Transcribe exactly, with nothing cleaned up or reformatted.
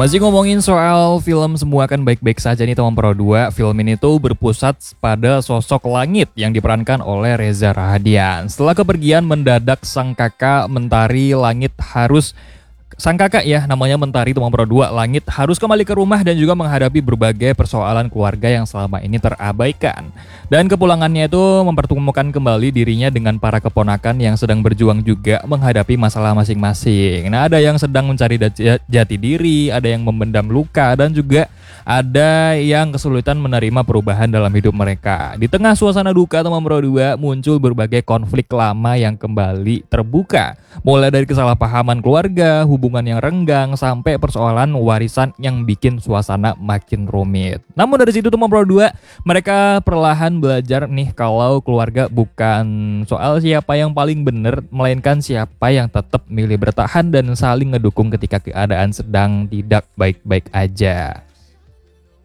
Masih ngomongin soal film Semua Akan Baik-Baik Saja nih teman Pro dua. Film ini tuh berpusat pada sosok Langit yang diperankan oleh Reza Rahadian. Setelah kepergian mendadak sang kakak Mentari, Langit harus Sang kakak ya, namanya Mentari teman Pro dua, Langit harus kembali ke rumah dan juga menghadapi berbagai persoalan keluarga yang selama ini terabaikan. Dan kepulangannya itu mempertemukan kembali dirinya dengan para keponakan yang sedang berjuang juga menghadapi masalah masing-masing. Nah, ada yang sedang mencari jati diri, ada yang memendam luka, dan juga ada yang kesulitan menerima perubahan dalam hidup mereka. Di tengah suasana duka teman Pro dua muncul berbagai konflik lama yang kembali terbuka. Mulai dari kesalahpahaman keluarga, hubungan yang renggang, sampai persoalan warisan yang bikin suasana makin rumit. Namun dari situ teman Pro dua, mereka perlahan belajar nih kalau keluarga bukan soal siapa yang paling benar, melainkan siapa yang tetap milih bertahan dan saling ngedukung ketika keadaan sedang tidak baik-baik aja.